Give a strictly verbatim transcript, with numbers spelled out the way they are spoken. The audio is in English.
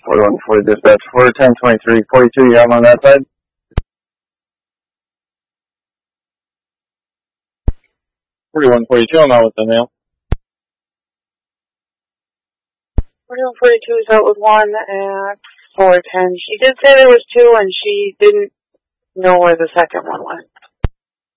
forty-one forty dispatch, four ten twenty-three, forty-two, you have on that side? forty-one forty-two, I'm out with the mail. forty-one forty-two is out with one at four ten. She did say there was two, and she didn't know where the second one was.